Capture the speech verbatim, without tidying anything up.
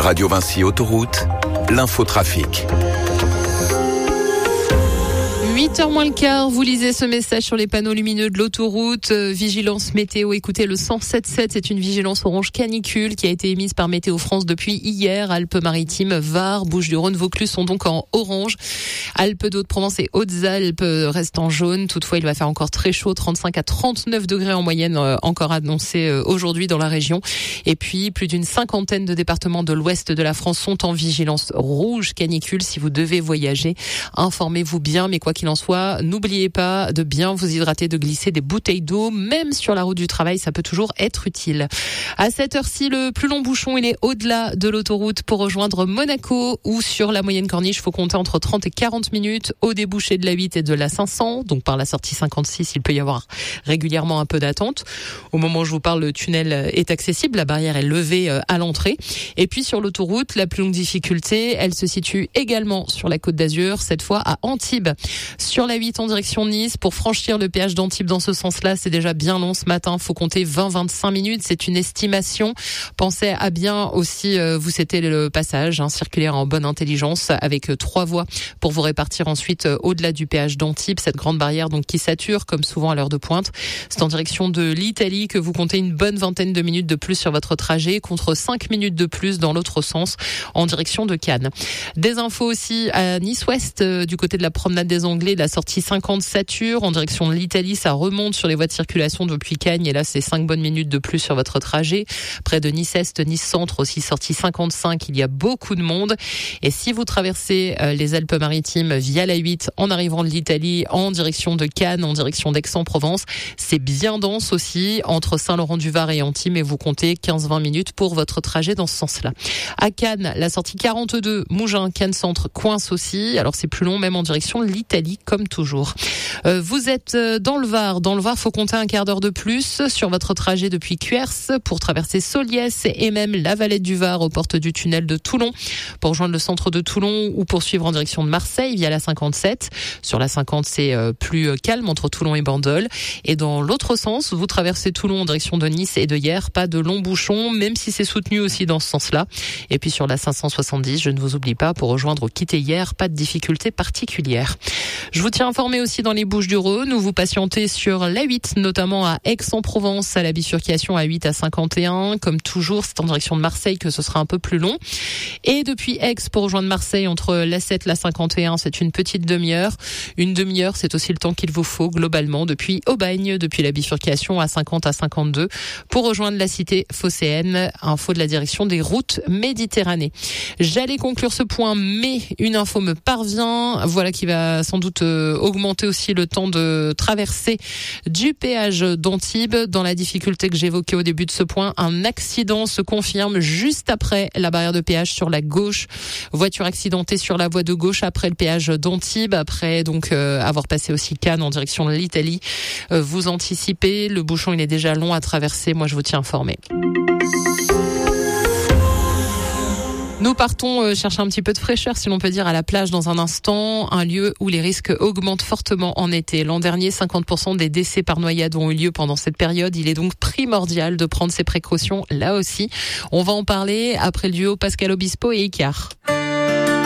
Radio Vinci Autoroute, l'infotrafic. huit heures moins le quart, vous lisez ce message sur les panneaux lumineux de l'autoroute. Euh, vigilance météo, écoutez le cent sept virgule sept, c'est une vigilance orange canicule qui a été émise par Météo France depuis hier. Alpes-Maritimes, Var, Bouches-du-Rhône, Vaucluse sont donc en orange. Alpes d'Haute-Provence et Hautes-Alpes restent en jaune. Toutefois, il va faire encore très chaud, trente-cinq à trente-neuf degrés en moyenne, euh, encore annoncé euh, aujourd'hui dans la région. Et puis, plus d'une cinquantaine de départements de l'ouest de la France sont en vigilance rouge canicule. Si vous devez voyager, informez-vous bien, mais quoi qu'il en soit, n'oubliez pas de bien vous hydrater, de glisser des bouteilles d'eau, même sur la route du travail, ça peut toujours être utile. À cette heure-ci, le plus long bouchon, il est au-delà de l'autoroute pour rejoindre Monaco, ou sur la moyenne corniche, faut compter entre trente et quarante minutes au débouché de la huit et de la cinq cents, donc par la sortie cinquante-six, il peut y avoir régulièrement un peu d'attente. Au moment où je vous parle, le tunnel est accessible, la barrière est levée à l'entrée. Et puis sur l'autoroute, la plus longue difficulté, elle se situe également sur la Côte d'Azur, cette fois à Antibes. Sur la huit en direction Nice, pour franchir le péage d'Antibes dans ce sens-là, c'est déjà bien long ce matin. Faut compter vingt à vingt-cinq minutes. C'est une estimation. Pensez à bien aussi euh, vous c'était le passage hein, circulaire en bonne intelligence avec euh, trois voies pour vous répartir ensuite euh, au-delà du péage d'Antibes. Cette grande barrière donc qui sature comme souvent à l'heure de pointe. C'est en direction de l'Italie que vous comptez une bonne vingtaine de minutes de plus sur votre trajet contre cinq minutes de plus dans l'autre sens en direction de Cannes. Des infos aussi à Nice-Ouest euh, du côté de la promenade des Anglais. La sortie cinquante sature en direction de l'Italie, ça remonte sur les voies de circulation depuis Cagnes et là c'est cinq bonnes minutes de plus sur votre trajet. Près de Nice-Est, Nice-Centre aussi sortie cinquante-cinq, il y a beaucoup de monde. Et si vous traversez euh, les Alpes-Maritimes via la huit en arrivant de l'Italie en direction de Cannes, en direction d'Aix-en-Provence, c'est bien dense aussi entre Saint-Laurent-du-Var et Antibes, mais vous comptez quinze à vingt minutes pour votre trajet dans ce sens-là. À Cannes, la sortie quarante-deux, Mougins, Cannes-Centre coince aussi. Alors c'est plus long même en direction de l'Italie comme toujours. Euh, vous êtes dans le Var. Dans le Var, faut compter un quart d'heure de plus sur votre trajet depuis Cuers pour traverser Soliès et même la Valette du Var aux portes du tunnel de Toulon pour rejoindre le centre de Toulon ou poursuivre en direction de Marseille via la cinquante-sept. Sur la cinquante, c'est plus calme entre Toulon et Bandol. Et dans l'autre sens, vous traversez Toulon en direction de Nice et de Hyères. Pas de long bouchon, même si c'est soutenu aussi dans ce sens-là. Et puis sur la cinq cent soixante-dix, je ne vous oublie pas, pour rejoindre Quitté-Hyères, pas de difficulté particulière. Je vous tiens informé aussi dans les Bouches-du-Rhône où vous patientez sur la huit, notamment à Aix-en-Provence, à la bifurcation à huit à cinquante et un. Comme toujours, c'est en direction de Marseille que ce sera un peu plus long. Et depuis Aix, pour rejoindre Marseille, entre la sept et la cinquante et un, c'est une petite demi-heure. Une demi-heure, c'est aussi le temps qu'il vous faut globalement depuis Aubagne, depuis la bifurcation à cinquante à cinquante-deux, pour rejoindre la cité phocéenne. Info de la direction des routes Méditerranée. J'allais conclure ce point, mais une info me parvient. Voilà qui va sans doute euh, augmenter aussi le temps de traversée du péage d'Antibes. Dans la difficulté que j'évoquais au début de ce point, un accident se confirme juste après la barrière de péage sur la gauche. Voiture accidentée sur la voie de gauche après le péage d'Antibes, après donc euh, avoir passé aussi Cannes en direction de l'Italie. Euh, vous anticipez, le bouchon il est déjà long à traverser. Moi je vous tiens informé. Nous partons chercher un petit peu de fraîcheur, si l'on peut dire, à la plage dans un instant, un lieu où les risques augmentent fortement en été. L'an dernier, cinquante pour cent des décès par noyade ont eu lieu pendant cette période. Il est donc primordial de prendre ces précautions là aussi. On va en parler après le duo Pascal Obispo et Icare.